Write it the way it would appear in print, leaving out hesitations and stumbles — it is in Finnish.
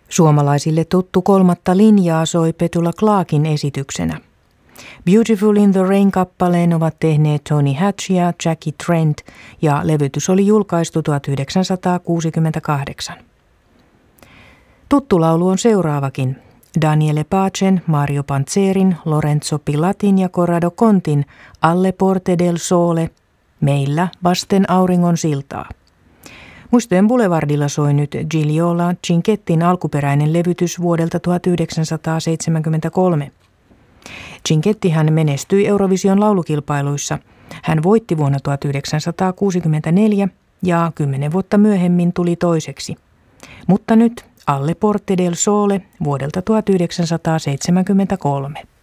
Suomalaisille tuttu kolmatta linjaa soi Petula Clarkin esityksenä. Beautiful in the Rain-kappaleen ovat tehneet Tony Hatch ja Jackie Trent ja levytys oli julkaistu 1968. Tuttu laulu on seuraavakin. Daniele Pacen, Mario Panzerin, Lorenzo Pilatin ja Corrado Contin Alle Porte del Sole, meillä vasten auringon siltaa. Muistojen Boulevardilla soi nyt Gigliola Cinchettin alkuperäinen levytys vuodelta 1973. Cinchettihän menestyi Eurovision laulukilpailuissa. Hän voitti vuonna 1964 ja 10 vuotta myöhemmin tuli toiseksi. Mutta nyt Alle Porte del Sole vuodelta 1973.